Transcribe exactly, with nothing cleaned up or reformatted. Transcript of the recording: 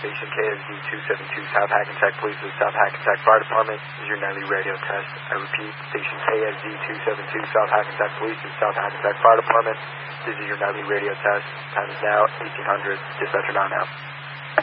Station K S D two seventy-two South Hackensack Police with South Hackensack Fire Department. This is your nightly radio test. I repeat, Station K S D two seventy-two South Hackensack Police with South Hackensack Fire Department. This is your nightly radio test. Time is now eighteen hundred. Dispatcher nine out.